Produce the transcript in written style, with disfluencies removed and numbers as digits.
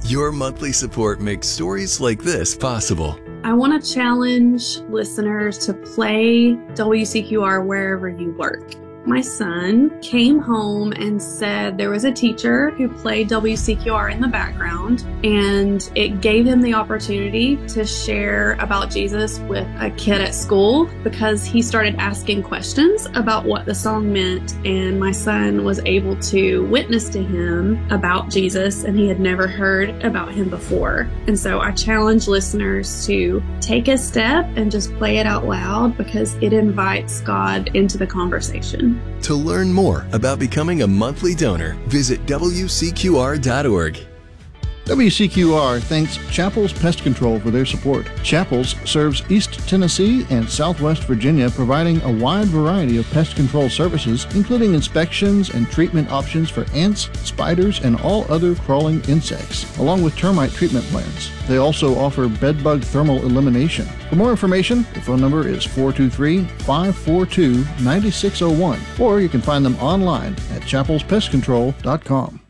Your monthly support makes stories like this possible. I want to challenge listeners to play WCQR wherever you work. My son came home and said there was a teacher who played WCQR in the background, and it gave him the opportunity to share about Jesus with a kid at school because he started asking questions about what the song meant, and my son was able to witness to him about Jesus, and he had never heard about him before. And so I challenge listeners to take a step and just play it out loud because it invites God into the conversation. To learn more about becoming a monthly donor, visit WCQR.org. WCQR thanks Chappell's Pest Control for their support. Chappell's serves East Tennessee and Southwest Virginia, providing a wide variety of pest control services, including inspections and treatment options for ants, spiders, and all other crawling insects, along with termite treatment plans. They also offer bedbug thermal elimination. For more information, the phone number is 423-542-9601, or you can find them online at chappellspestcontrol.com.